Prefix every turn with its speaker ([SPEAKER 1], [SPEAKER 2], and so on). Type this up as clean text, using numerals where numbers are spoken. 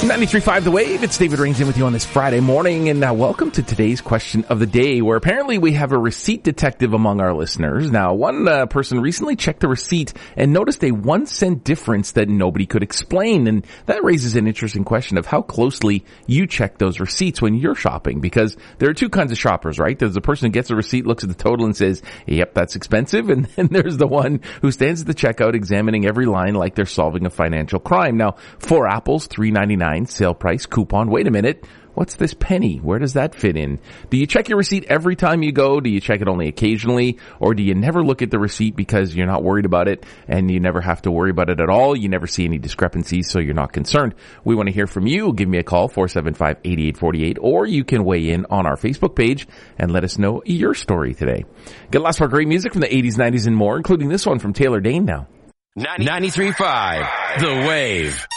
[SPEAKER 1] 93.5 The Wave. It's David Rains in with you on this Friday morning, and welcome to today's question of the day, where apparently we have a receipt detective among our listeners. Now, one person recently checked a receipt and noticed a 1 cent difference that nobody could explain, and that raises an interesting question of how closely you check those receipts when you're shopping, because there are two kinds of shoppers, right? There's the person who gets a receipt, looks at the total and says, yep, that's expensive, and then there's the one who stands at the checkout examining every line like they're solving a financial crime. Now, 4 apples, $3.99. Sale price, coupon. Wait a minute. What's this penny? Where does that fit in? Do you check your receipt every time you go? Do you check it only occasionally? Or do you never look at the receipt because you're not worried about it and you never have to worry about it at all? You never see any discrepancies, so you're not concerned. We want to hear from you. Give me a call, 475-8848, or you can weigh in on our Facebook page and let us know your story today. Get lots more great music from the 80s, 90s, and more, including this one from Taylor Dayne now.
[SPEAKER 2] 93.5 The Wave.